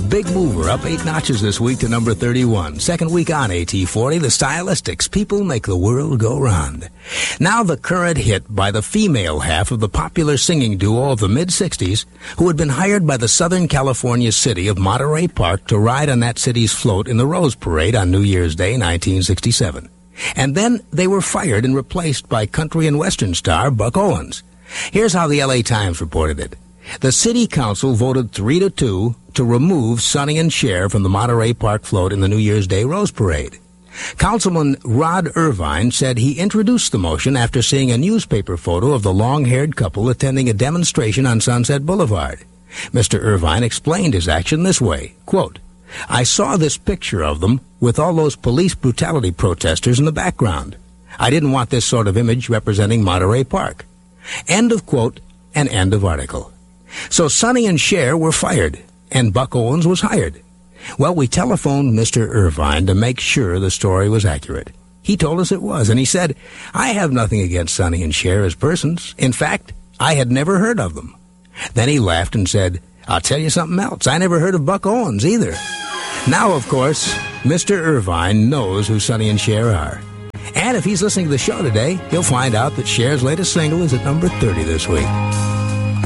big mover, up 8 notches this week to number 31. Second week on AT40, the Stylistics, People Make the World Go Round. Now the current hit by the female half of the popular singing duo of the mid-60s, who had been hired by the Southern California city of Monterey Park to ride on that city's float in the Rose Parade on New Year's Day, 1967. And then they were fired and replaced by country and western star Buck Owens. Here's how the LA Times reported it. The city council voted 3-2 to remove Sonny and Cher from the Monterey Park float in the New Year's Day Rose Parade. Councilman Rod Irvine said he introduced the motion after seeing a newspaper photo of the long-haired couple attending a demonstration on Sunset Boulevard. Mr. Irvine explained his action this way, quote, I saw this picture of them with all those police brutality protesters in the background. I didn't want this sort of image representing Monterey Park. End of quote and end of article. So Sonny and Cher were fired, and Buck Owens was hired. Well, we telephoned Mr. Irvine to make sure the story was accurate. He told us it was, and he said, I have nothing against Sonny and Cher as persons. In fact, I had never heard of them. Then he laughed and said, I'll tell you something else. I never heard of Buck Owens either. Now, of course, Mr. Irvine knows who Sonny and Cher are. And if he's listening to the show today, he'll find out that Cher's latest single is at number 30 this week.